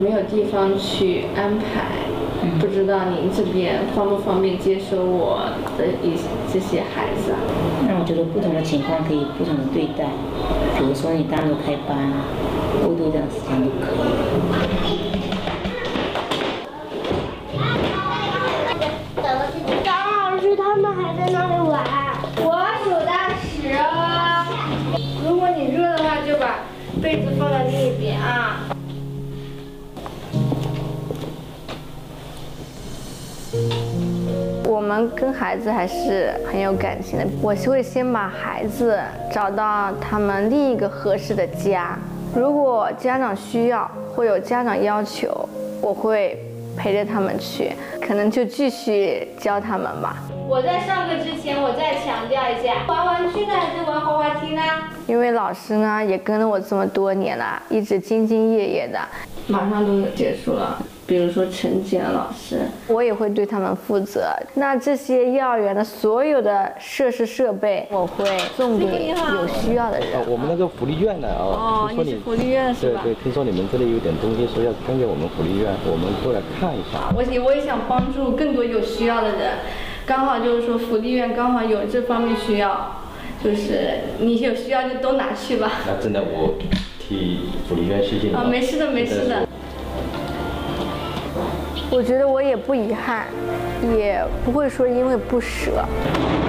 没有地方去安排，不知道您这边方不方便接收我的这些孩子啊？ 那我觉得不同的情况可以不同的对待，比如说你单独开班，过渡这样时间都可以。 张老师他们还在那里玩，我数到10。如果你热的话，就把被子放在另一边啊。 我们跟孩子还是很有感情的，我会先把孩子找到他们另一个合适的家。如果家长需要或有家长要求，我会陪着他们去，可能就继续教他们吧。 我在上课之前，我再强调一下，玩玩具呢还是玩滑滑梯呢？ 因为老师呢也跟了我这么多年了，一直兢兢业业的，马上都结束了。比如说晨检老师，我也会对他们负责。那这些幼儿园的所有的设施设备，我会送给有需要的人。 我们那个福利院呢听说你是福利院是吧？ 对，听说你们这里有点东西说要捐给我们福利院，我们过来看一下。 我也想帮助更多有需要的人，刚好就是说福利院刚好有这方面需要，就是你有需要就都拿去吧。 那真的我替福利院谢谢你。 没事的，没事的。我觉得我也不遗憾，也不会说因为不舍。